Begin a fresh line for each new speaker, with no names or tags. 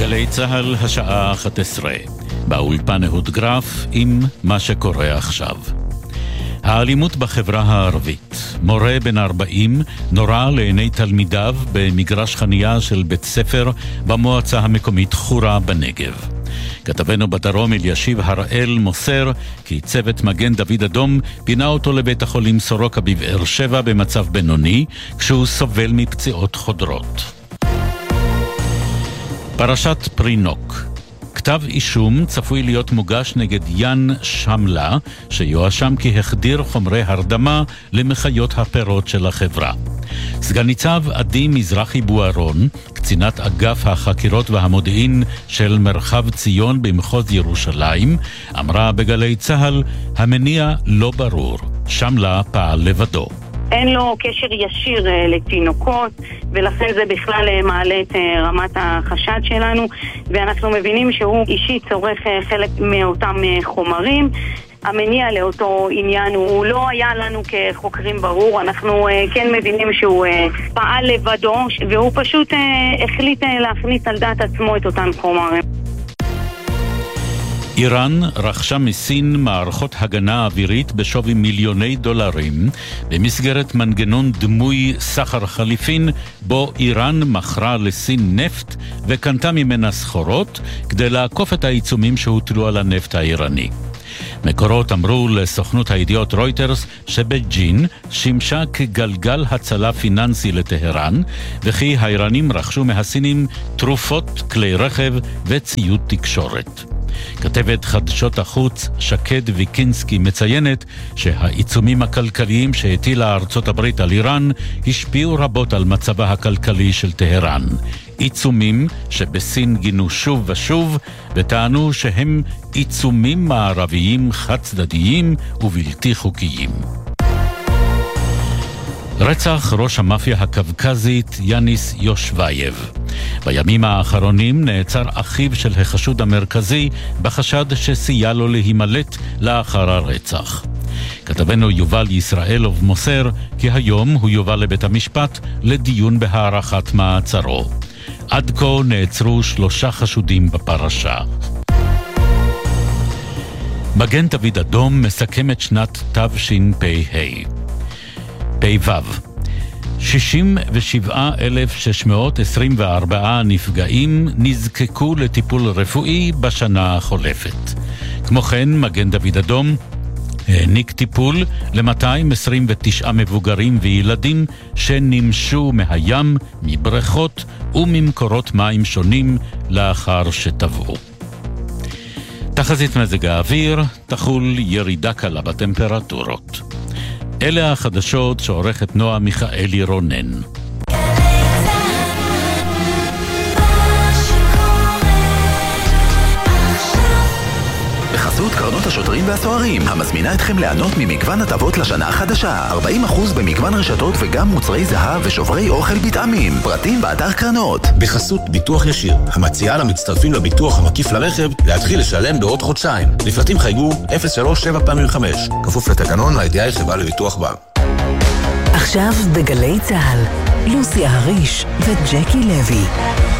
גלי צהל השעה 11. באולפן אהוד גרף עם מה שקורה עכשיו. האלימות בחברה הערבית. מורה בן 40 נורה לעיני תלמידיו במגרש חנייה של בית ספר במועצה המקומית חורה בנגב. כתבנו בדרום אלישיב הראל מוסר כי צוות מגן דוד אדום פינה אותו לבית החולים סורוקה בבאר שבע במצב בינוני כשהוא סובל מפציעות חודרות. פרשת פרינוק. כתב אישום צפוי להיות מוגש נגד יאן שמלה, שיואשם כי החדיר חומרי הרדמה למחיות הפירות של החברה. סגן ניצב עדי מזרחי בוארון, קצינת אגף החקירות והמודיעין של מרחב ציון במחוז ירושלים, אמרה בגלי צהל, המניע לא ברור. שמלה פעל לבדו.
אין לו קשר ישיר לתינוקות, ולכן זה בכלל מעלה את רמת החשד שלנו, ואנחנו מבינים שהוא אישית צורך חלק מאותם חומרים. המניע לאותו עניין הוא לא היה לנו כחוקרים ברור, אנחנו כן מבינים שהוא פעל לבדו, והוא פשוט החליט להכניס על דעת עצמו את אותם חומרים.
איראן רכשה מסין מערכות הגנה אווירית בשווי מיליוני דולרים במסגרת מנגנון דמוי סחר חליפין בו איראן מכרה לסין נפט וקנתה ממנה סחורות כדי לעקוף את העיצומים שהוטלו על הנפט האיראני. מקורות אמרו לסוכנות הידיעות רויטרס שבג'ין שימשה כגלגל הצלה פיננסי לטהרן, וכי האיראנים רכשו מהסינים תרופות, כלי רכב וציוד תקשורת. כתבת חדשות החוץ שקד ויקינסקי מציינת שהעיצומים הכלכליים שהטילה ארצות הברית על איראן השפיעו רבות על מצבה הכלכלי של טהרן. עיצומים שבסין גינו שוב ושוב וטענו שהם עיצומים מערביים חד צדדיים ובלתי חוקיים. רצח ראש המאפיה הקווקזית יאניס יושבייב. בימים האחרונים נעצר אחיו של החשוד המרכזי בחשד שסייע לו להימלט לאחר הרצח. כתבנו יובל ישראלוב מוסר כי היום הוא יובא לבית המשפט לדיון בהארכת מעצרו. עד כה נעצרו 3 חשודים בפרשה. מגן דוד אדום מסכם את שנת תשפ"ה. פ"ו 67,624 נפגעים נזקקו לטיפול רפואי בשנה החולפת. כמו כן, מגן דוד אדום העניק טיפול ל-229 מבוגרים וילדים שנמשו מהים, מבריכות וממקורות מים שונים לאחר שטבעו. תחזית מזג האוויר, תחול ירידה קלה בטמפרטורות. אלה החדשות שעורכת נועה מיכאלי רונן.
בחסות קרנות השוטרים והסוהרים, המזמינה אתכם ליהנות ממגוון הטבות לשנה החדשה. 40% במגוון רשתות וגם מוצרי זהב ושוברי אוכל בטעמים. פרטים באתר קרנות.
בחסות ביטוח ישיר, המציעה למצטרפים לביטוח המקיף לרכב להתחיל לשלם בעוד חודשיים. לפרטים חייגו 03-7x5. כפוף לתקנון לידיעה חברה לביטוח בר.
עכשיו בגלי צהל, לוסי הריש וג'קי לוי.